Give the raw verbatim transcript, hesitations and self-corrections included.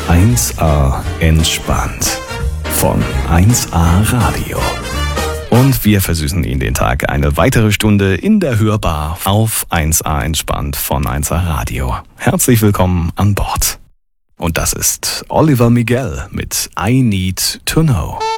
eins A entspannt von eins A Radio. Und wir versüßen Ihnen den Tag eine weitere Stunde in der Hörbar auf eins A entspannt von eins A Radio. Herzlich willkommen an Bord. Und das ist Oliver Miguel mit I Need to Know.